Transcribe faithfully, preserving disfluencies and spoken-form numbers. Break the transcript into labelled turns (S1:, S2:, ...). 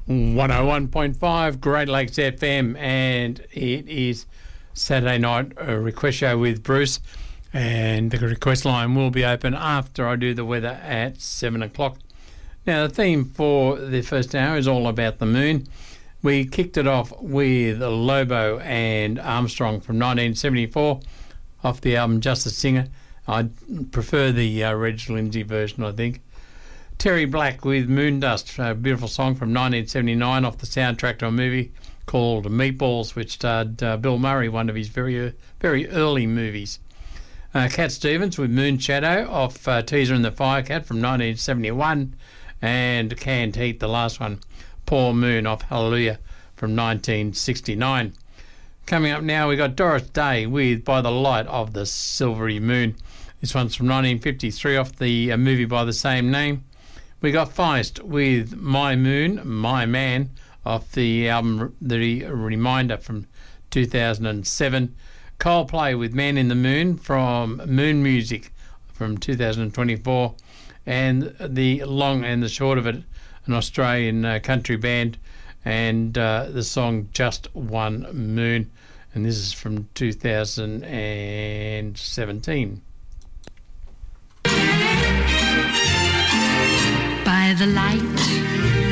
S1: one oh one point five Great Lakes F M, and it is Saturday night a request show with Bruce, and the request line will be open after I do the weather at seven o'clock. Now, the theme for the first hour is all about the moon. We kicked it off with Lobo and Armstrong from nineteen seventy-four off the album Just a Singer. I prefer the uh, Reg Lindsay version, I think. Terry Black with Moondust, a beautiful song from nineteen seventy-nine off the soundtrack to a movie called Meatballs, which starred uh, Bill Murray, one of his very uh, very early movies. Uh, Cat Stevens with Moon Shadow off uh, Teaser and the Firecat from nineteen seventy-one, and Canned Heat, the last one, Poor Moon off Hallelujah from nineteen sixty-nine. Coming up now, we got Doris Day with By the Light of the Silvery Moon. This one's from nineteen fifty-three off the uh, movie by the same name. We got Feist with My Moon, My Man off the album The Reminder from two thousand seven. Coldplay with Man in the Moon from Moon Music from two thousand twenty-four. And the long and the short of it, an Australian uh, country band, and uh, the song Just One Moon. And this is from two thousand seventeen.
S2: By the light